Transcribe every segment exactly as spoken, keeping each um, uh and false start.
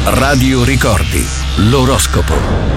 Radio Ricordi, l'oroscopo.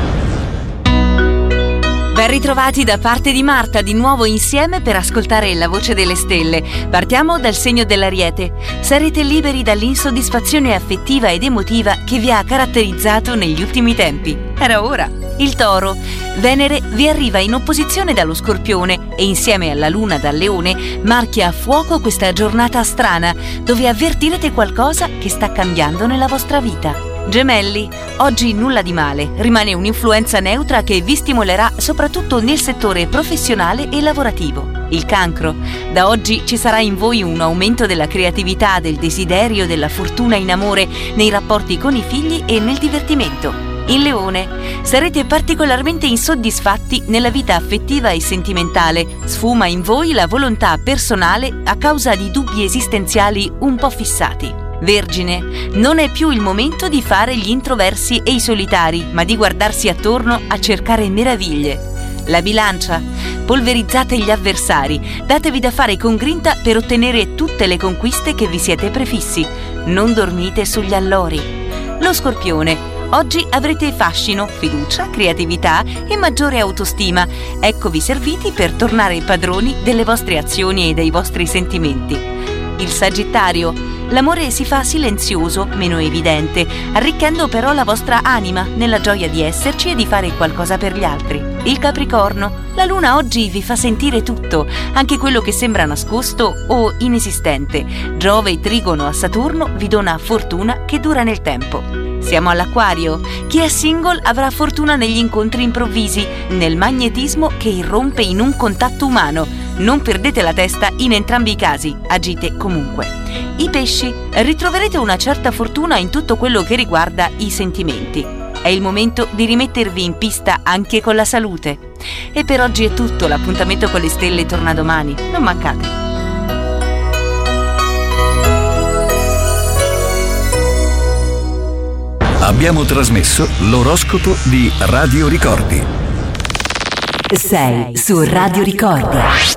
Ben ritrovati da parte di Marta, di nuovo insieme per ascoltare la voce delle stelle. Partiamo dal segno dell'Ariete. Sarete liberi dall'insoddisfazione affettiva ed emotiva che vi ha caratterizzato negli ultimi tempi. Era ora. Il Toro. Venere vi arriva in opposizione dallo Scorpione e insieme alla Luna dal Leone marchia a fuoco questa giornata strana dove avvertirete qualcosa che sta cambiando nella vostra vita. Gemelli, oggi nulla di male, rimane un'influenza neutra che vi stimolerà soprattutto nel settore professionale e lavorativo. Il Cancro, da oggi ci sarà in voi un aumento della creatività, del desiderio, della fortuna in amore, nei rapporti con i figli e nel divertimento. Il Leone, sarete particolarmente insoddisfatti nella vita affettiva e sentimentale, sfuma in voi la volontà personale a causa di dubbi esistenziali un po' fissati. Vergine, non è più il momento di fare gli introversi e i solitari, ma di guardarsi attorno a cercare meraviglie. La Bilancia, polverizzate gli avversari, datevi da fare con grinta per ottenere tutte le conquiste che vi siete prefissi. Non dormite sugli allori. Lo Scorpione, oggi avrete fascino, fiducia, creatività e maggiore autostima. Eccovi serviti per tornare padroni delle vostre azioni e dei vostri sentimenti. Il Sagittario, l'amore si fa silenzioso, meno evidente, arricchendo però la vostra anima nella gioia di esserci e di fare qualcosa per gli altri. Il Capricorno, la Luna oggi vi fa sentire tutto, anche quello che sembra nascosto o inesistente. Giove trigono a Saturno vi dona fortuna che dura nel tempo. Siamo all'Acquario. Chi è single avrà fortuna negli incontri improvvisi, nel magnetismo che irrompe in un contatto umano. Non perdete la testa in entrambi i casi, agite comunque. I Pesci, ritroverete una certa fortuna in tutto quello che riguarda i sentimenti. È il momento di rimettervi in pista anche con la salute. E per oggi è tutto, l'appuntamento con le stelle torna domani. Non mancate. Abbiamo trasmesso l'oroscopo di Radio Ricordi. Sei su Radio Ricordi.